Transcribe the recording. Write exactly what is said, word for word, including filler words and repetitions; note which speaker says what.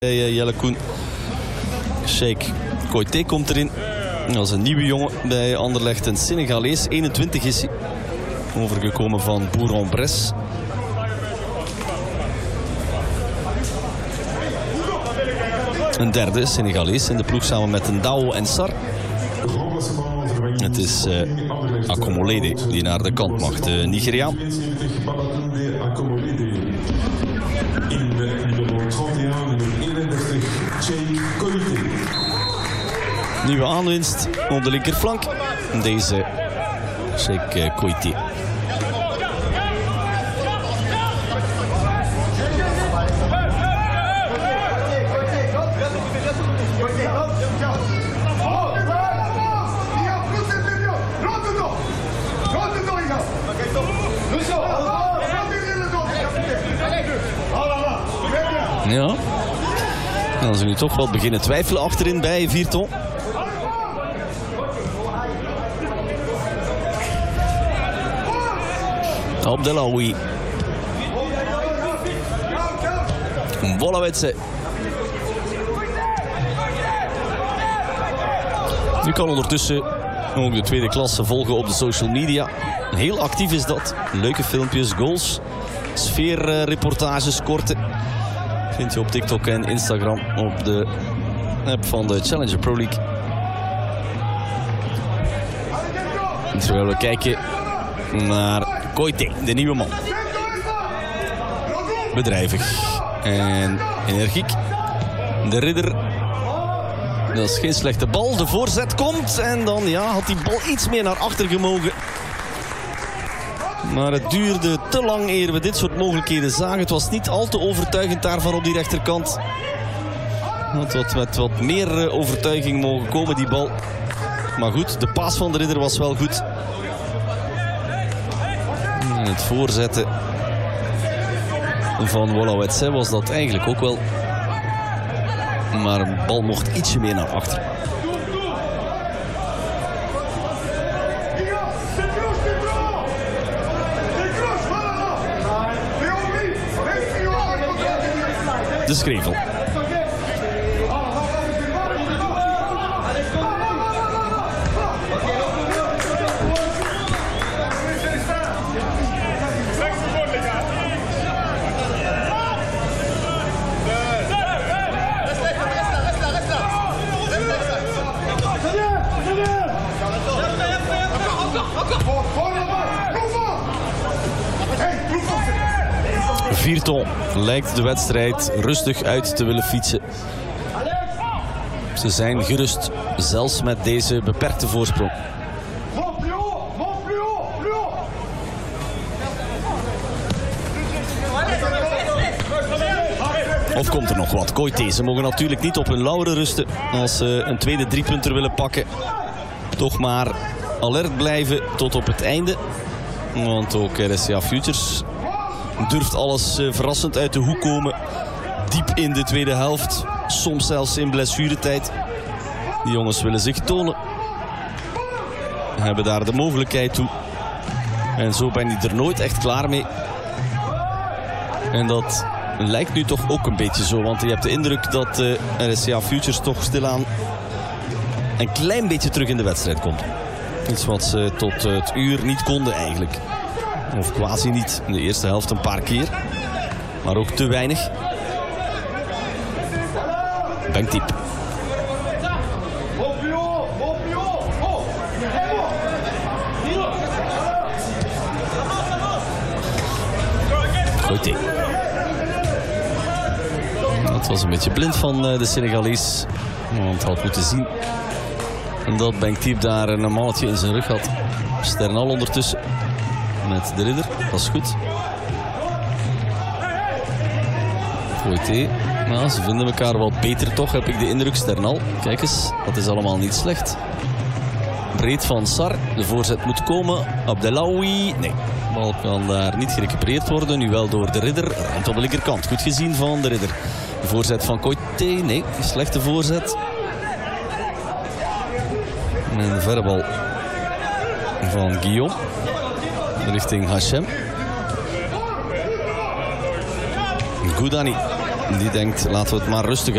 Speaker 1: Jelle Koen. Sheikh Koité komt erin. Dat is een nieuwe jongen bij Anderlecht. Een Senegalees, eenentwintig is hij. Overgekomen van Bourg-en-Bresse. Een derde Senegalees in de ploeg samen met Ndao en Sarr. Het is uh, Akomolede die naar de kant mag, de Nigeriaan. Nieuwe aanwinst op de linkerflank. Deze Sheikh Koité. Ja, dan ze nu toch wel beginnen twijfelen achterin bij Virton. Abdelawi. Wolawetse. U kan ondertussen ook de tweede klasse volgen op de social media. Heel actief is dat. Leuke filmpjes, goals, sfeerreportages, korte. Vind je op TikTok en Instagram op de app van de Challenger Pro League. En terwijl we kijken naar Koité, de nieuwe man. Bedrijvig en energiek. De Ridder. Dat is geen slechte bal. De voorzet komt en dan ja, had die bal iets meer naar achter gemogen. Maar het duurde te lang eer we dit soort mogelijkheden zagen. Het was niet al te overtuigend daarvan op die rechterkant. Het had met wat meer overtuiging mogen komen, die bal. Maar goed, de paas van de Ridder was wel goed. En het voorzetten van Wolawetse was dat eigenlijk ook wel. Maar een bal mocht ietsje meer naar achter. De Schrevel. Virton lijkt de wedstrijd rustig uit te willen fietsen. Ze zijn gerust, zelfs met deze beperkte voorsprong. Of komt er nog wat? Koité, ze mogen natuurlijk niet op hun lauren rusten als ze een tweede driepunter willen pakken. Toch maar alert blijven tot op het einde. Want ook R S C A Futures durft alles uh, verrassend uit de hoek komen. Diep in de tweede helft. Soms zelfs in blessuretijd. Die jongens willen zich tonen. Hebben daar de mogelijkheid toe. En zo ben je er nooit echt klaar mee. En dat lijkt nu toch ook een beetje zo. Want je hebt de indruk dat uh, R S C A Futures toch stilaan een klein beetje terug in de wedstrijd komt. Iets wat ze tot uh, het uur niet konden eigenlijk. Of quasi niet. In de eerste helft een paar keer. Maar ook te weinig. Bankdiep. Koité. Dat was een beetje blind van de Senegalees. Want had moeten zien dat Bankdiep daar een mannetje in zijn rug had. Sternal ondertussen. Met de Ridder, dat is goed. Koité, nou, ze vinden elkaar wel beter toch, heb ik de indruk. Sternal, kijk eens, dat is allemaal niet slecht. Breed van Sarr, de voorzet moet komen. Abdelawi, nee, de bal kan daar niet gerecupereerd worden. Nu wel door de Ridder, ruimte op de linkerkant. Goed gezien van de Ridder. De voorzet van Koité, nee, een slechte voorzet. En een verre bal van Guillaume. Richting Hachem. Goudani. die denkt, laten we het maar rustig